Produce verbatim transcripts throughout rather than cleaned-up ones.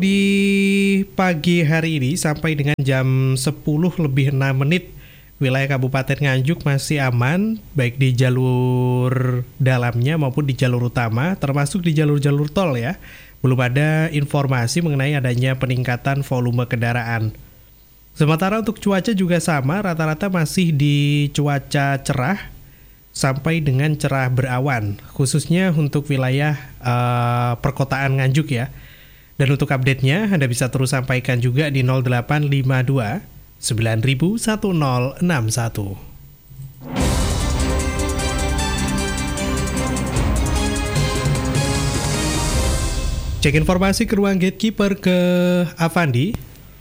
Di pagi hari ini sampai dengan jam sepuluh lebih enam menit, wilayah Kabupaten Nganjuk masih aman, baik di jalur dalamnya maupun di jalur utama, termasuk di jalur-jalur tol ya. Belum ada informasi mengenai adanya peningkatan volume kendaraan. Sementara untuk cuaca juga sama, rata-rata masih di cuaca cerah sampai dengan cerah berawan, khususnya untuk wilayah uh, perkotaan Nganjuk ya. Dan untuk update-nya, Anda bisa terus sampaikan juga di nol delapan lima dua sembilan nol satu nol enam satu. Cek informasi ke ruang gatekeeper ke Avandi.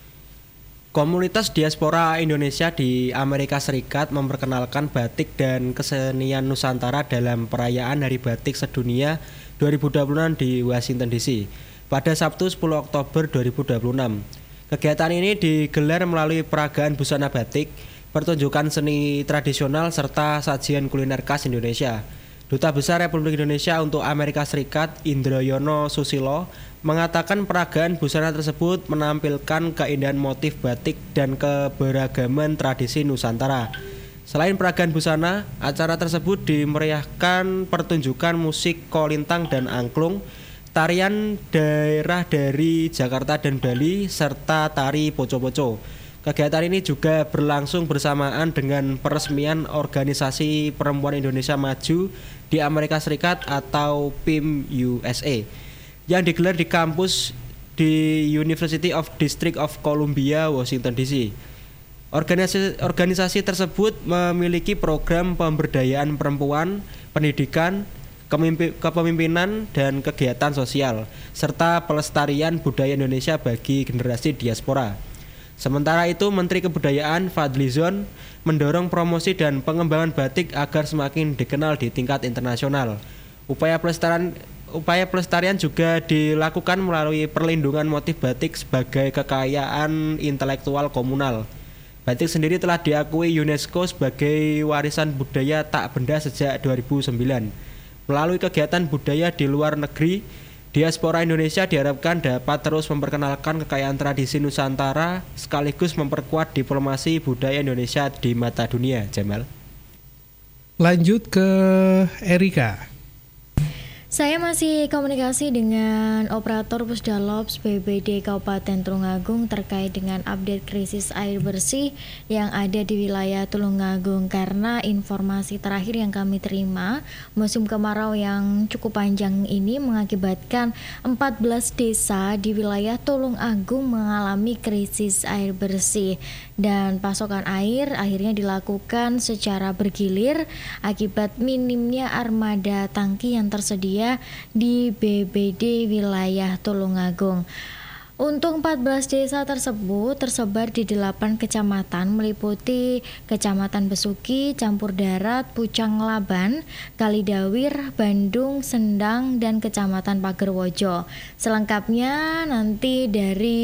Komunitas diaspora Indonesia di Amerika Serikat memperkenalkan batik dan kesenian Nusantara dalam perayaan Hari Batik Sedunia dua ribu dua puluh enam di Washington D C pada Sabtu sepuluh Oktober dua ribu dua puluh enam. Kegiatan ini digelar melalui peragaan busana batik, pertunjukan seni tradisional, serta sajian kuliner khas Indonesia. Duta Besar Republik Indonesia untuk Amerika Serikat, Indroyono Susilo, mengatakan peragaan busana tersebut menampilkan keindahan motif batik dan keberagaman tradisi Nusantara. Selain peragaan busana, acara tersebut dimeriahkan pertunjukan musik kolintang dan angklung, tarian daerah dari Jakarta dan Bali, serta tari poco-poco. Kegiatan ini juga berlangsung bersamaan dengan peresmian Organisasi Perempuan Indonesia Maju di Amerika Serikat atau P I M U S A yang digelar di kampus di University of District of Columbia, Washington D C. Organisasi, organisasi tersebut memiliki program pemberdayaan perempuan, pendidikan, kepemimpinan, dan kegiatan sosial, serta pelestarian budaya Indonesia bagi generasi diaspora. Sementara itu, Menteri Kebudayaan Fadlizon mendorong promosi dan pengembangan batik agar semakin dikenal di tingkat internasional. Upaya pelestarian, upaya pelestarian juga dilakukan melalui perlindungan motif batik sebagai kekayaan intelektual komunal. Batik sendiri telah diakui UNESCO sebagai warisan budaya tak benda sejak dua ribu sembilan. Melalui kegiatan budaya di luar negeri, diaspora Indonesia diharapkan dapat terus memperkenalkan kekayaan tradisi Nusantara sekaligus memperkuat diplomasi budaya Indonesia di mata dunia. Jamal. Lanjut ke Erika. Saya masih komunikasi dengan operator Pusdalops B P D Kabupaten Tulungagung terkait dengan update krisis air bersih yang ada di wilayah Tulungagung, karena informasi terakhir yang kami terima, musim kemarau yang cukup panjang ini mengakibatkan empat belas desa di wilayah Tulungagung mengalami krisis air bersih, dan pasokan air akhirnya dilakukan secara bergilir akibat minimnya armada tangki yang tersedia di B P D wilayah Tulungagung. Untuk empat belas desa tersebut tersebar di delapan kecamatan meliputi Kecamatan Besuki, Campur Darat, Pucang Laban, Kalidawir, Bandung, Sendang, dan Kecamatan Pagerwojo. Selengkapnya nanti dari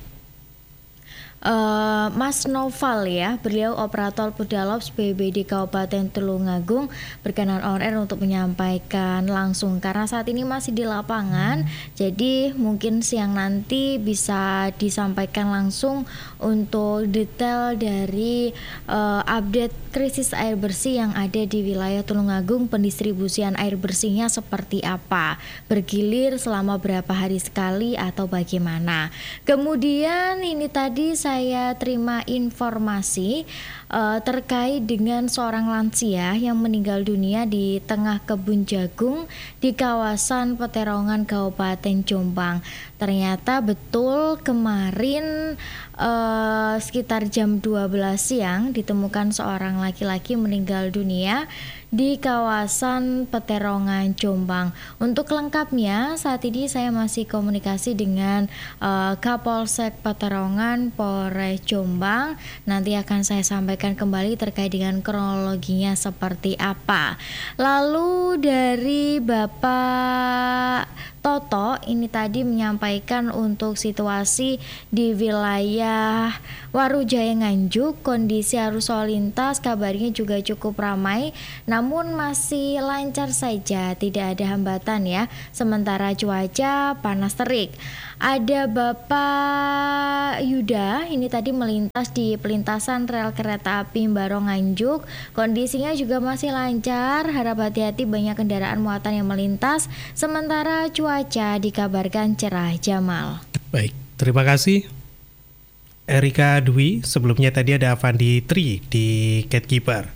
Uh, Mas Noval ya, beliau operator Pusdalops B P D Kabupaten Tulungagung berkenan on air untuk menyampaikan langsung karena saat ini masih di lapangan, jadi mungkin siang nanti bisa disampaikan langsung untuk detail dari uh, update krisis air bersih yang ada di wilayah Tulungagung, pendistribusian air bersihnya seperti apa, bergilir selama berapa hari sekali atau bagaimana. Kemudian ini tadi saya Saya terima informasi uh, terkait dengan seorang lansia yang meninggal dunia di tengah kebun jagung di kawasan Peterongan, Kabupaten Jombang. Ternyata betul kemarin uh, sekitar jam dua belas siang ditemukan seorang laki-laki meninggal dunia di kawasan Peterongan, Jombang. Untuk lengkapnya saat ini saya masih komunikasi dengan uh, Kapolsek Peterongan, Polres Jombang. Nanti akan saya sampaikan kembali terkait dengan kronologinya seperti apa. Lalu dari Bapak Toto ini tadi menyampaikan untuk situasi di wilayah Warujaya Nganjuk, kondisi arus lalu lintas kabarnya juga cukup ramai, namun masih lancar saja, tidak ada hambatan ya. Sementara cuaca panas terik. Ada Bapak Yuda ini tadi melintas di pelintasan rel kereta api Mbarong Nganjuk, kondisinya juga masih lancar, harap hati-hati banyak kendaraan muatan yang melintas, sementara cuaca dikabarkan cerah. Jamal. Baik, terima kasih Erika Dwi. Sebelumnya tadi ada Avandi Tri di Gatekeeper.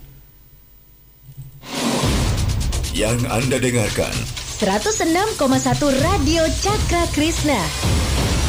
Yang Anda dengarkan seratus enam koma satu Radio Cakra Krishna.